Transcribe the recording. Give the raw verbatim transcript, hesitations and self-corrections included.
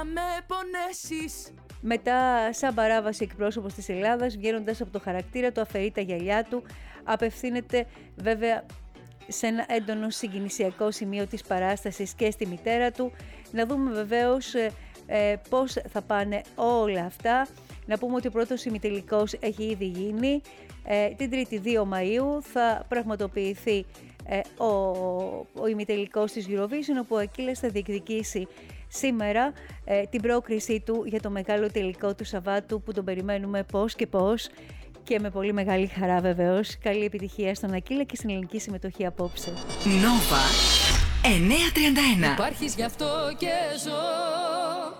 με πονέσεις. Μετά, σαν παράβαση εκπρόσωπος της Ελλάδας, βγαίνοντας από το χαρακτήρα του, αφαιρεί τα γυαλιά του, απευθύνεται βέβαια σε ένα έντονο συγκινησιακό σημείο της παράστασης και στη μητέρα του. Να δούμε βεβαίως ε, ε, πώς θα πάνε όλα αυτά. Να πούμε ότι ο πρώτος ημιτελικός έχει ήδη γίνει. Ε, την Τρίτη δύο Μαΐου θα πραγματοποιηθεί ε, ο, ο ημιτελικός της Eurovision, όπου ο Ακύλας θα διεκδικήσει σήμερα ε, την πρόκρισή του για το μεγάλο τελικό του Σαββάτου, που τον περιμένουμε πώς και πώς και με πολύ μεγάλη χαρά βεβαίως. Καλή επιτυχία στον Ακύλα και στην ελληνική συμμετοχή απόψε. Νόβα εννιακόσια τριάντα ένα. Υπάρχεις γι' αυτό και ζω.